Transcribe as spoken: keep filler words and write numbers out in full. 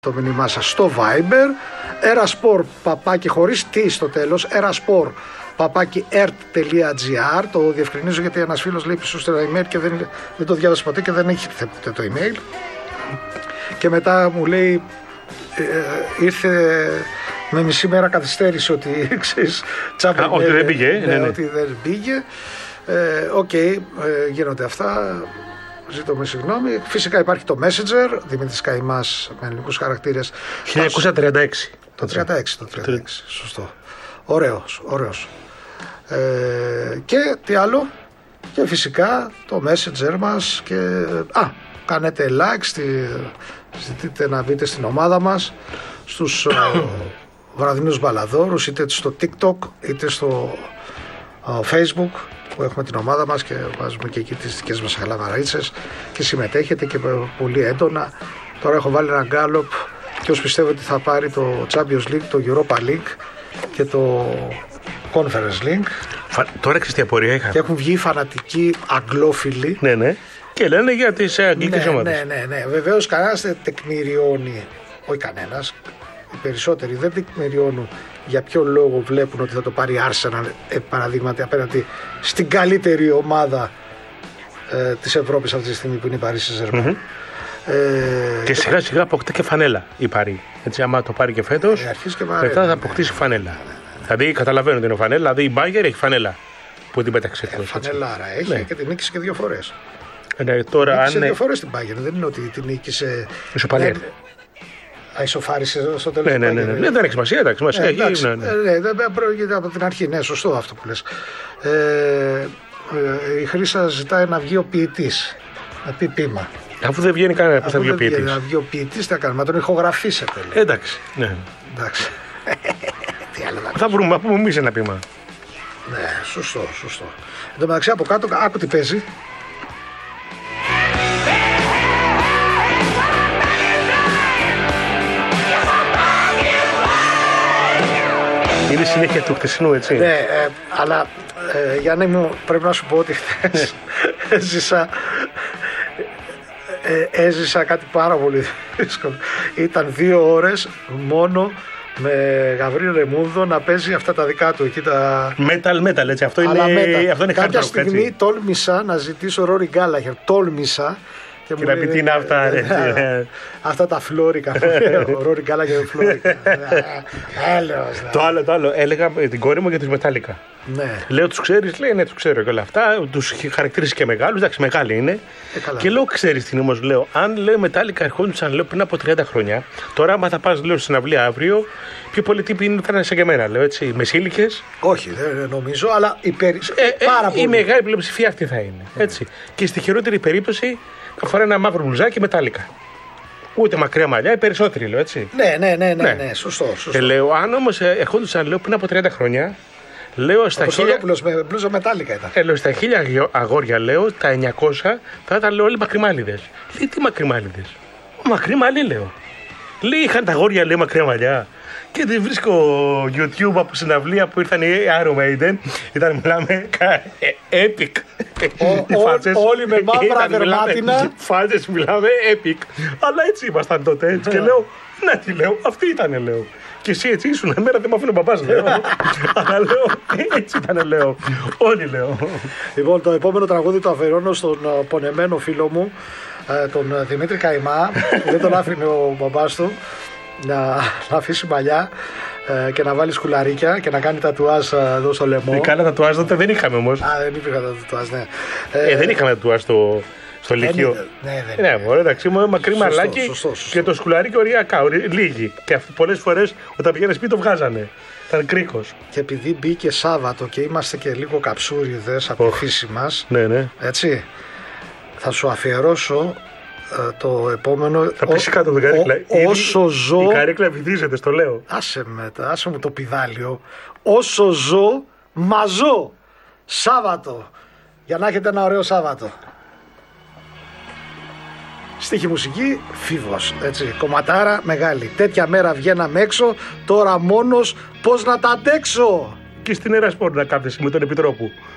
το μήνυμά σας στο Viber, eraspor παπάκι χωρίς τι στο τέλος, eraspor παπάκι ert.gr. Το διευκρινίζω γιατί ένας φίλος λέει πίσω στο email και δεν, δεν το διάβασε ποτέ και δεν έχει ποτέ το email. Και μετά μου λέει ε, ε, ήρθε με μισή μέρα καθυστέρηση ότι ξέρεις τσάπα. Ότι δεν πήγε. Ναι, ναι, ναι. Ότι δεν πήγε. Οκ, ε, okay, ε, γίνονται αυτά. Ζήτω με συγγνώμη. Φυσικά υπάρχει το Messenger, Δημήτρης Καϊμάς με ελληνικούς χαρακτήρες. χίλια εννιακόσια τριάντα έξι. Το τριάντα έξι, το τριάντα έξι, σωστό. Ωραίος, ωραίος. Ε, και τι άλλο. Και φυσικά το Messenger μας και... Α, κάνετε like, στη, ζητείτε να μπείτε στην ομάδα μας, στους βραδινούς μπαλαδόρους, είτε στο TikTok, είτε στο uh, Facebook, που έχουμε την ομάδα μας και βάζουμε και εκεί τις δικές μας χαλαμαρίτσες και συμμετέχετε και πολύ έντονα. Τώρα έχω βάλει ένα γκάλωπ και όσοι πιστεύω ότι θα πάρει το Champions League, το Europa League και το Conference League. Φα... Τώρα ξέρεις τι απορία είχα. Και έχουν βγει φανατικοί αγγλόφιλοι. Ναι, ναι. Και λένε για τις αγγλικές ναι, ομάδες. Ναι, ναι, ναι. Βεβαίως κανένας δεν τεκμηριώνει, όχι κανένας, οι περισσότεροι δεν τεκμηριώνουν για ποιο λόγο βλέπουν ότι θα το πάρει Arsenal, ε, παραδείγματι, απέναντι στην καλύτερη ομάδα ε, της Ευρώπης αυτή τη στιγμή που είναι η Paris Saint-Germain. Mm-hmm. Ε, και σιγά σιγά αποκτά και φανέλα η Paris. Έτσι, άμα το πάρει και φέτος, ε, μετά θα αποκτήσει φανέλα. Ναι, ναι, ναι. Δηλαδή, καταλαβαίνω ότι είναι φανέλα, δηλαδή η Bayern έχει φανέλα που την πέταξε εκτός. Ε, φανελάρα έχει, ναι. Και την νίκησε και δύο φορές. Ε, ναι, τώρα, νίκησε αν... δύο φορές την Bayern, δεν είναι ότι την νίκησε. Ισοπαλία. Αισοφάρισε στο τέλος. Ναι, ναι, ναι, ναι, ναι. Δεν έχει σημασία, εντάξει. Μας ναι, έχει, εντάξει, ναι, ναι. Ναι, ναι, πρόκειται από την αρχή, ναι, σωστό αυτό που λες. Ε, η Χρύσα ζητάει να βγει ο ποιητής, να πει ποίημα. Αφού δεν βγαίνει κανένα, πώς θα βγει ο ποιητής. Να βγει ο ποιητής, τι θα κάνουμε, να τον ηχογραφήσετε. Λέει. Εντάξει, ναι. Εντάξει. Τι άλλο να θα βρούμε, να πούμε εμείς ένα ποίημα. Ναι, σωστό, σωστό. Εν τω μεταξύ από κάτω, άκου τι παίζει. Είναι συνέχεια του χτεσινού, έτσι. Ναι, ε, αλλά ε, Γιάννη μου, πρέπει να σου πω ότι χθες έζησα, ε, έζησα κάτι πάρα πολύ δύσκολο. Ήταν δύο ώρες μόνο με Γαβρίλ Ρεμούδο να παίζει αυτά τα δικά του εκεί τα... Metal, metal, έτσι. Αυτό είναι, αυτό είναι κάποια hard rock, στιγμή έτσι. Τόλμησα να ζητήσω Ρόρι Γκάλαχερ. Τόλμησα. Και, και να πει τι είναι αυτά, ρε. Αυτά τα φλόρικα. Ο Ρόρι Γκάλαχερ φλόρικα. Το άλλο, το άλλο. Έλεγα την κόρη μου για τους Μετάλλικα. Ναι. Λέω, τους ξέρεις, λέει, ναι, τους ξέρω και όλα αυτά. Τους χαρακτηρίζει και μεγάλους, εντάξει, μεγάλοι είναι. Ε, και λέω, ξέρεις τι όμως, λέω, αν λέω Μετάλλικα ερχόντουσαν, λέω, πριν από τριάντα χρόνια, τώρα, άμα θα πας, λέω, στην αυλή αύριο, πιο πολλοί τύποι ήταν σαν και εμένα, λέω, έτσι, μεσήλικες. Όχι, δεν νομίζω, αλλά η, περι... ε, ε, πάρα πολύ. Η μεγάλη πλειοψηφία αυτή θα είναι. Έτσι. Mm. Και στη χειρότερη περίπτωση, αφορά ένα μαύρο μπλουζάκι Μετάλλικα. Ούτε μακριά μαλλιά, οι περισσότεροι, λέω, έτσι. Ναι, ναι, ναι, ναι, ναι. σωστό. σωστό. Και λέω, αν όμως ερχόντουσαν, λέω, πριν από τριάντα χρόνια. Λέω στα χίλια. Με μπλούζα Μετάλλικα ήταν. Ε, λέω, στα χίλια αγόρια, λέω, τα εννιακόσια θα ήταν, λέω, όλοι μακριμάλιδες. Λέει, τι μακριμάλιδες. Μακριμάλι, λέω. Λέει, είχαν τα αγόρια, λέει, μακριά μαλλιά. Και δεν βρίσκω YouTube από συναυλία που ήρθαν οι Iron Maiden. Ήταν, μιλάμε, epic. Όλοι με μαύρα δερμάτινα. Φάτες, μιλάμε, epic. Αλλά έτσι ήμασταν τότε. Και λέω, ναι, τι λέω, αυτοί ήτανε, λέω. Και εσύ έτσι ήσουν, εμένα δεν μ' αφήνω μπαμπάς, λέω. Αλλά λέω, έτσι ήταν, λέω. Όλοι, λέω. Λοιπόν, το επόμενο τραγούδι το αφιερώνω στον πονεμένο φίλο μου, τον Δημήτρη Καϊμά. Δεν τον άφηνε ο μπαμπάς του να, να αφήσει μαλλιά και να βάλει σκουλαρίκια και να κάνει τατουάζ εδώ στο λαιμό. Κάνα τατουάζ τότε δεν είχαμε όμως. Α, δεν υπήρχαν τα τατουάζ, ναι. Ε, δεν είχαμε τατουάζ στο... Στο Λύκειο. Ναι, ναι, ναι. Ναι, εντάξει, μου μακρύ μαλάκι σωστό, σωστό. Και το σκουλαρίκι οριακά, λίγοι. Και πολλές φορές όταν πηγαίνες σπίτι το βγάζανε. Ήταν κρίκος. Και επειδή μπήκε Σάββατο και είμαστε και λίγο καψούριδες από τη φύση μας, ναι, ναι. Έτσι, θα σου αφιερώσω ε, το επόμενο. Θα πεις κάτω την καρέκλα. Όσο ζω. Η καρέκλα βυθίζεται, στο λέω. Άσε μετά, άσε μου το πιδάλιο. Όσο ζω, μαζώ. Σάββατο. Για να έχετε ένα ωραίο Σάββατο. Στίχη μουσική, Φίβος, έτσι, κομματάρα μεγάλη. Τέτοια μέρα βγαίναμε έξω, τώρα μόνος πώς να τα αντέξω. Και στην Eraspor να κάθεσαι με τον Επιτρόπου.